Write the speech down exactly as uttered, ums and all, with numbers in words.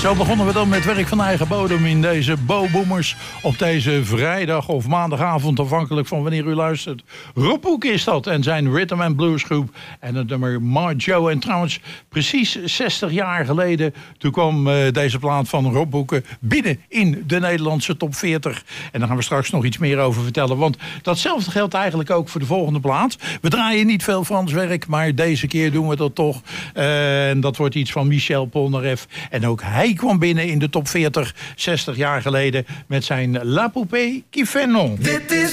Zo begonnen we dan met werk van eigen bodem in deze Bo Boomers op deze vrijdag of maandagavond, afhankelijk van wanneer u luistert. Rob Hoek is dat en zijn Rhythm and Blues groep en het nummer Marjo. En trouwens, precies zestig jaar geleden, toen kwam uh, deze plaat van Rob Hoeken binnen in de Nederlandse top veertig. En daar gaan we straks nog iets meer over vertellen, want datzelfde geldt eigenlijk ook voor de volgende plaat. We draaien niet veel Frans werk, maar deze keer doen we dat toch. Uh, en dat wordt iets van Michel Polnareff. En ook hij kwam binnen in de top veertig zestig jaar geleden met zijn La Poupée qui fait non. Dit is